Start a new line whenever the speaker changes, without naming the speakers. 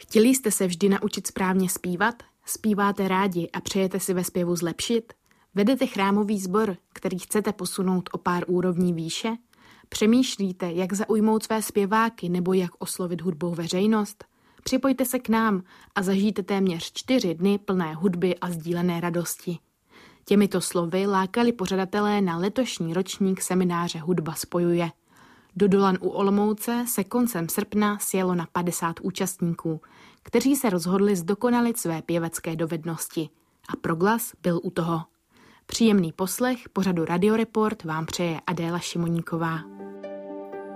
Chtěli jste se vždy naučit správně zpívat? Zpíváte rádi a přejete si ve zpěvu zlepšit? Vedete chrámový sbor, který chcete posunout o pár úrovní výše? Přemýšlíte, jak zaujmout své zpěváky nebo jak oslovit hudbou veřejnost? Připojte se k nám a zažijte téměř 4 dny plné hudby a sdílené radosti. Těmito slovy lákali pořadatelé na letošní ročník semináře Hudba spojuje. Do Dolan u Olomouce se koncem srpna sjelo na 50 účastníků, kteří se rozhodli zdokonalit své pěvecké dovednosti. A Proglas byl u toho. Příjemný poslech pořadu Radioreport vám přeje Adéla Šimoníková.